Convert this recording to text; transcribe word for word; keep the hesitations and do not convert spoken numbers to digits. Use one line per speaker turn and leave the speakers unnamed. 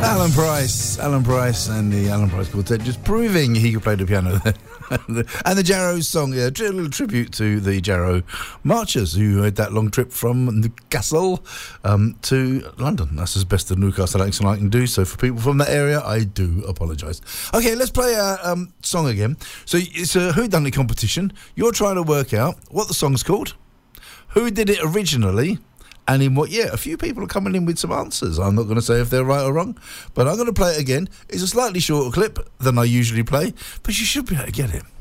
Alan Price, Alan Price and the Alan Price Quartet, just proving he could play the piano there. And the Jarrows song, yeah, a little tribute to the Jarrow marchers who had that long trip from Newcastle um, to London. That's as best a Newcastle accent I can do. So for people from that area, I do apologise. Okay, let's play a um, song again. So it's a whodunit competition. You're trying to work out what the song's called, who did it originally, and in what year. A few people are coming in with some answers. I'm not going to say if they're right or wrong, but I'm going to play it again. It's a slightly shorter clip than I usually play, but you should be able to get it.